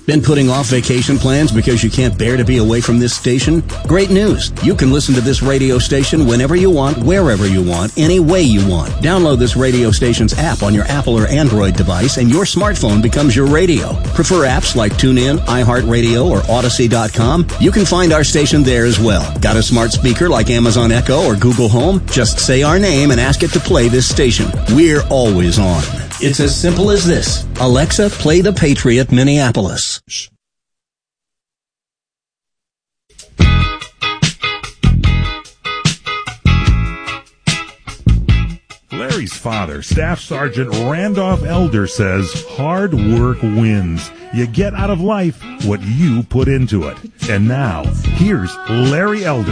Been putting off vacation plans because you can't bear to be away from this station? Great news. You can listen to this radio station whenever you want, wherever you want, any way you want. Download this radio station's app on your Apple or Android device and your smartphone becomes your radio. Prefer apps like TuneIn, iHeartRadio, or Odyssey.com? You can find our station there as well. Got a smart speaker like Amazon Echo or Google Home? Just say our name and ask it to play this station. We're always on. It's as simple as this. Alexa, play The Patriot Minneapolis. Larry's father, Staff Sergeant Randolph Elder, says hard work wins. You get out of life what you put into it. And now, here's Larry Elder.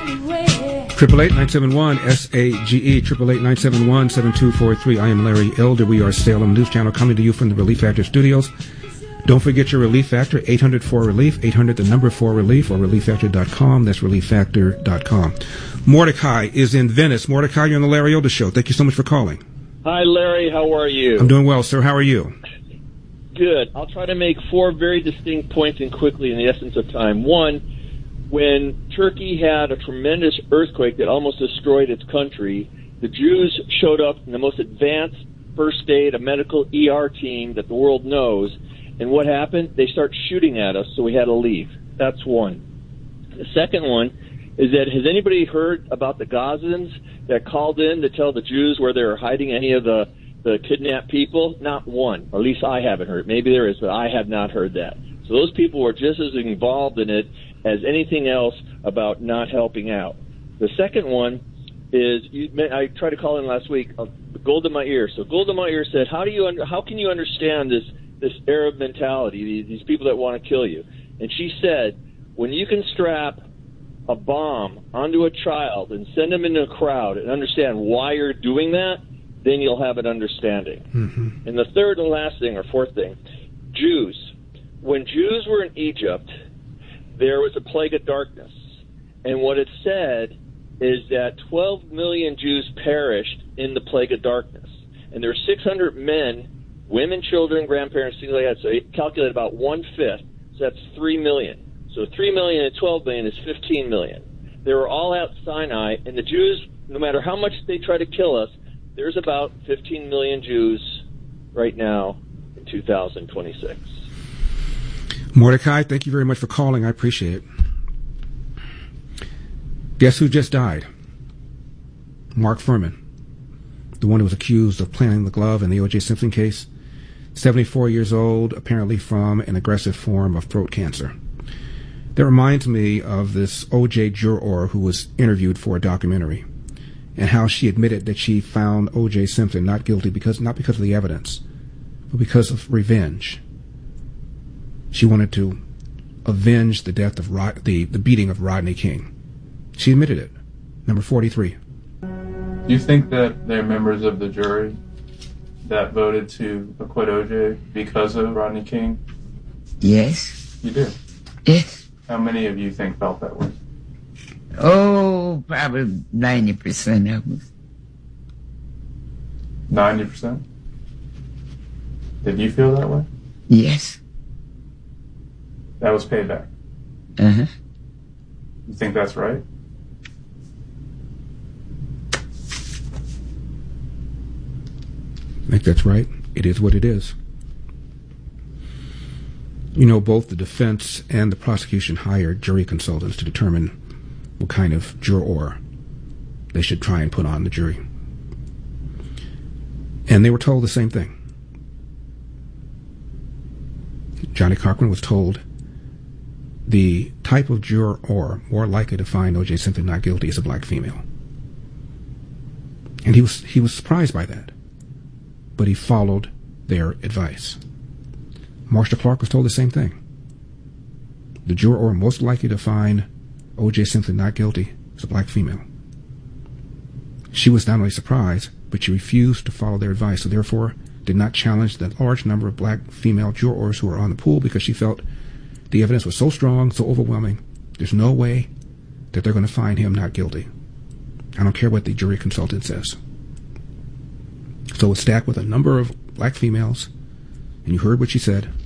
888-971-SAGE, 888-971-7243. I am Larry Elder. We are Salem News Channel coming to you from the Relief Factor studios. Don't forget your Relief Factor, 800-4RELIEF, 800-4RELIEF, or ReliefFactor.com. That's ReliefFactor.com. Mordecai is in Venice. Mordecai, you're on the Larry Elder Show. Thank you so much for calling. Hi, Larry. How are you? I'm doing well, sir. How are you? Good. I'll try to make 4 very distinct points and quickly in the essence of time. One, when Turkey had a tremendous earthquake that almost destroyed its country, the Jews showed up in the most advanced first aid, a medical ER team that the world knows. And what happened? They start shooting at us, so we had to leave. That's one. The second one is that, has anybody heard about the Gazans that called in to tell the Jews where they were hiding any of the kidnapped people? Not one. Or at least I haven't heard. Maybe there is, but I have not heard that. So those people were just as involved in it as anything else about not helping out. The second one is, I tried to call in last week, Golda Meir. So Golda Meir said, how can you understand this Arab mentality, these people that want to kill you? And she said, when you can strap a bomb onto a child and send them into a crowd and understand why you're doing that, then you'll have an understanding. Mm-hmm. And the third and last thing, or fourth thing, Jews. When Jews were in Egypt, there was a plague of darkness. And what it said is that 12 million Jews perished in the plague of darkness. And there were 600 men, women, children, grandparents, things like that. So it calculated about 1/5. So that's 3 million. So 3 million and 12 million is 15 million. They were all at Sinai, and the Jews, no matter how much they try to kill us, there's about 15 million Jews right now in 2026. Mordecai, thank you very much for calling. I appreciate it. Guess who just died? Mark Fuhrman, the one who was accused of planting the glove in the O.J. Simpson case. 74 years old, apparently from an aggressive form of throat cancer. That reminds me of this O.J. juror who was interviewed for a documentary, and how she admitted that she found O.J. Simpson not guilty not because of the evidence, but because of revenge. She wanted to avenge the death of the beating of Rodney King. She admitted it. Number 43. Do you think that they're members of the jury that voted to acquit O.J. because of Rodney King? Yes. You do? Yes. How many of you think felt that way? Oh, probably 90% of us. 90%? Did you feel that way? Yes. That was payback? Uh-huh. You think that's right? I think that's right. It is what it is. You know, both the defense and the prosecution hired jury consultants to determine what kind of juror they should try and put on the jury. And they were told the same thing. Johnny Cochran was told the type of juror more likely to find O.J. Simpson not guilty is a black female. And he was surprised by that. But he followed their advice. Marsha Clark was told the same thing. The juror most likely to find O.J. Simpson not guilty is a black female. She was not only surprised, but she refused to follow their advice, so therefore did not challenge the large number of black female jurors who were on the pool, because she felt the evidence was so strong, so overwhelming, there's no way that they're going to find him not guilty. I don't care what the jury consultant says. So it's stacked with a number of black females, and you heard what she said.